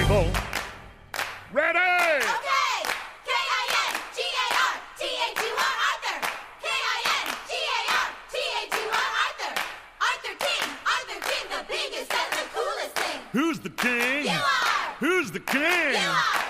table. Ready! Okay! K-I-N-G-A-R-T-H-U-R Arthur! K-I-N-G-A-R-T-H-U-R Arthur! Arthur King, the biggest and the coolest thing! Who's the king? You are! Who's the king? You are!